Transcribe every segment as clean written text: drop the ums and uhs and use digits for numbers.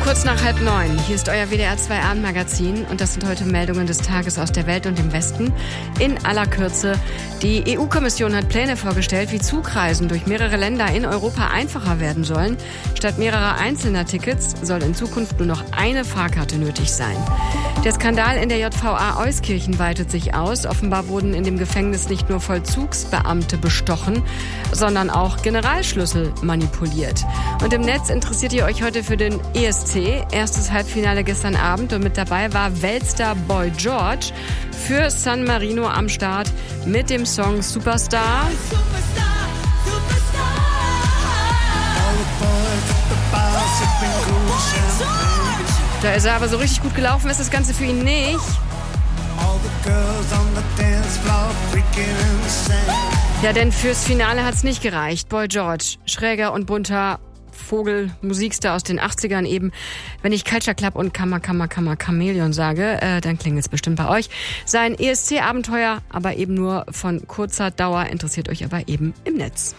Kurz nach 8:30. Hier ist euer WDR 2 Abendmagazin und das sind heute Meldungen des Tages aus der Welt und dem Westen. In aller Kürze. Die EU-Kommission hat Pläne vorgestellt, wie Zugreisen durch mehrere Länder in Europa einfacher werden sollen. Statt mehrerer einzelner Tickets soll in Zukunft nur noch eine Fahrkarte nötig sein. Der Skandal in der JVA Euskirchen weitet sich aus. Offenbar wurden in dem Gefängnis nicht nur Vollzugsbeamte bestochen, sondern auch Generalschlüssel manipuliert. Und im Netz interessiert ihr euch heute für den ESC. Erstes Halbfinale gestern Abend und mit dabei war Weltstar Boy George für San Marino am Start mit dem Song Superstar. Da ist er aber so richtig gut gelaufen, ist das Ganze für ihn nicht. Ja, denn fürs Finale hat's nicht gereicht. Boy George, schräger und bunter Vogel, Musikstar aus den 80ern eben. Wenn ich Culture Club und Chameleon sage, dann klingt es bestimmt bei euch. Sein ESC-Abenteuer, aber eben nur von kurzer Dauer, interessiert euch aber eben im Netz.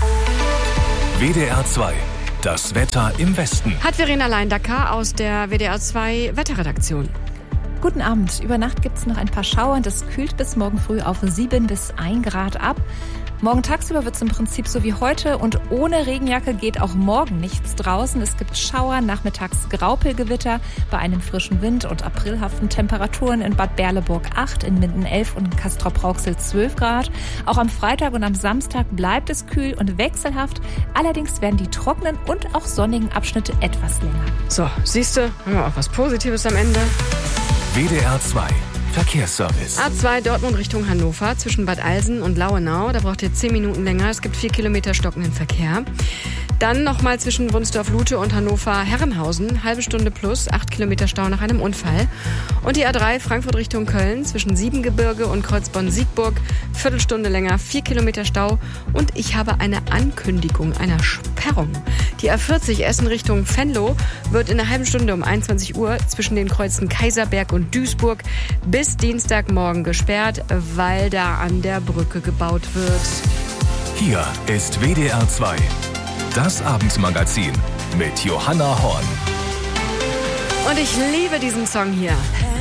WDR 2. Das Wetter im Westen. Hat Verena Leindacker aus der WDR 2 Wetterredaktion. Guten Abend. Über Nacht gibt es noch ein paar Schauer und es kühlt bis morgen früh auf 7 bis 1 Grad ab. Morgen tagsüber wird es im Prinzip so wie heute und ohne Regenjacke geht auch morgen nichts draußen. Es gibt Schauer, nachmittags Graupelgewitter bei einem frischen Wind und aprilhaften Temperaturen in Bad Berleburg 8, in Minden 11 und in Castrop-Rauxel 12 Grad. Auch am Freitag und am Samstag bleibt es kühl und wechselhaft. Allerdings werden die trockenen und auch sonnigen Abschnitte etwas länger. So, siehste, haben wir auch was Positives am Ende. WDR 2. Verkehrsservice. A2 Dortmund Richtung Hannover zwischen Bad Alsen und Lauenau. Da braucht ihr 10 Minuten länger. Es gibt 4 Kilometer stockenden Verkehr. Dann nochmal zwischen Wunsdorf-Lute und Hannover-Herrenhausen. Halbe Stunde plus, 8 Kilometer Stau nach einem Unfall. Und die A3 Frankfurt Richtung Köln zwischen Siebengebirge und Kreuzbonn-Siegburg. Viertelstunde länger, 4 Kilometer Stau. Und ich habe eine Ankündigung einer Sperrung. Die A40 Essen Richtung Venlo wird in einer halben Stunde um 21 Uhr zwischen den Kreuzen Kaiserberg und Duisburg bis Dienstagmorgen gesperrt, weil da an der Brücke gebaut wird. Hier ist WDR 2. Das Abendmagazin mit Johanna Horn. Und ich liebe diesen Song hier.